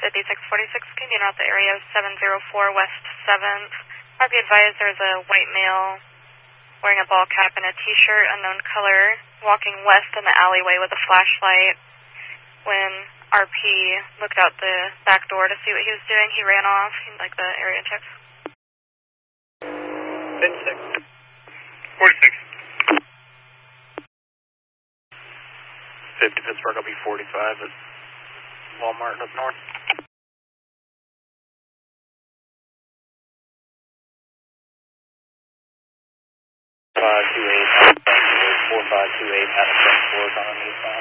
5646, can you note the area of 704 West 7th? I'd be advised there's a white male wearing a ball cap and a t-shirt, unknown color, walking west in the alleyway with a flashlight. When RP looked out the back door to see what he was doing, he ran off. He'd like the area check. 56. 46. 50 Pittsburgh, I'll be 45 at Walmart up north. 4528, 4528, Adam 4 on the east side.